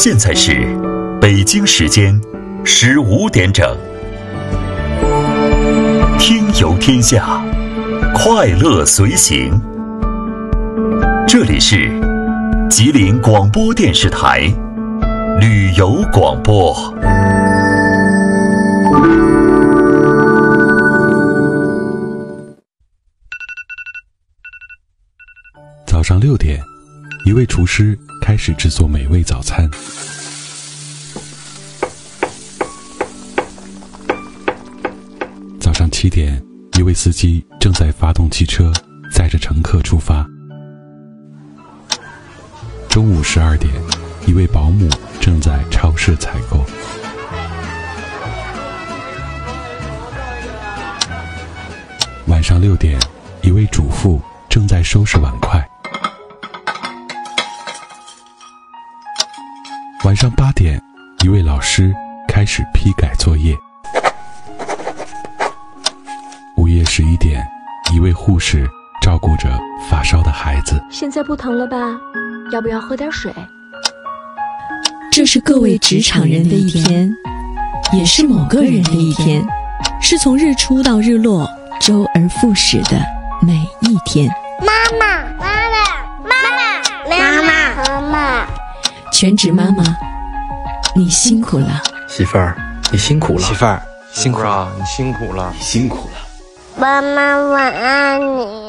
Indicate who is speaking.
Speaker 1: 现在是北京时间15点整。听游天下，快乐随行。这里是吉林广播电视台旅游广播。
Speaker 2: 早上6点，一位厨师开始制作美味早餐。早上7点，一位司机正在发动汽车，载着乘客出发。中午12点，一位保姆正在超市采购。晚上6点，一位主妇正在收拾碗筷。晚上8点，一位老师开始批改作业。午夜11点，一位护士照顾着发烧的孩子。
Speaker 3: 现在不疼了吧？要不要喝点水？
Speaker 4: 这是各位职场人的一天，也是某个人的一天，是从日出到日落，周而复始的每一天。
Speaker 5: 妈妈，妈妈，妈妈，妈妈，妈妈。
Speaker 4: 全职妈妈，你辛苦了。
Speaker 6: 媳妇儿，你辛苦了。
Speaker 7: 媳妇儿，辛苦了，你辛苦了，
Speaker 6: 你辛苦了。
Speaker 5: 妈妈，我爱你。